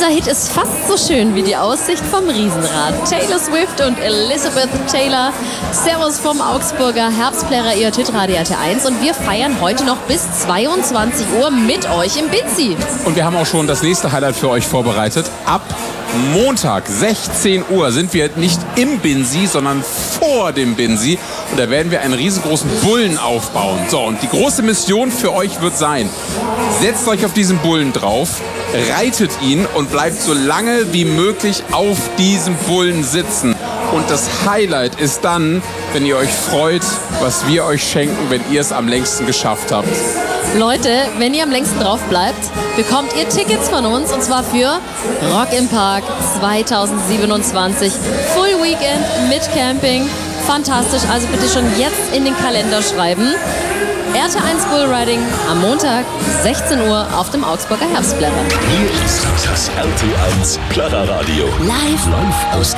Dieser Hit ist fast so schön wie die Aussicht vom Riesenrad. Taylor Swift und Elizabeth Taylor. Servus vom Augsburger Herbstplärrer EOT Radio RT1 und wir feiern heute noch bis 22 Uhr mit euch im Binzi. Und wir haben auch schon das nächste Highlight für euch vorbereitet. Ab Montag, 16 Uhr, sind wir nicht im Binzi, sondern vor dem Binzi. Und da werden wir einen riesengroßen Bullen aufbauen. So, und die große Mission für euch wird sein, setzt euch auf diesen Bullen drauf, reitet ihn und bleibt so lange wie möglich auf diesem Bullen sitzen. Und das Highlight ist dann, wenn ihr euch freut, was wir euch schenken, wenn ihr es am längsten geschafft habt. Leute, wenn ihr am längsten drauf bleibt, bekommt ihr Tickets von uns und zwar für Rock im Park 2027. Full Weekend mit Camping. Fantastisch, also bitte schon jetzt in den Kalender schreiben. RT1 Bullriding am Montag, 16 Uhr auf dem Augsburger Herbstplärrer. Hier ist das RT1 Plärrerradio. Live aus